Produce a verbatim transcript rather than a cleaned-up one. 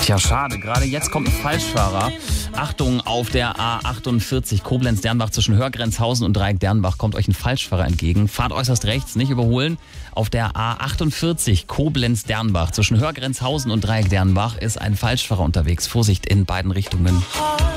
Tja, schade. Gerade jetzt kommt ein Falschfahrer. Achtung, auf der A achtundvierzig Koblenz-Dernbach zwischen Hörgrenzhausen und Dreieck-Dernbach kommt euch ein Falschfahrer entgegen. Fahrt äußerst rechts, nicht überholen. Auf der A achtundvierzig Koblenz-Dernbach zwischen Hörgrenzhausen und Dreieck-Dernbach ist ein Falschfahrer unterwegs. Vorsicht in beiden Richtungen.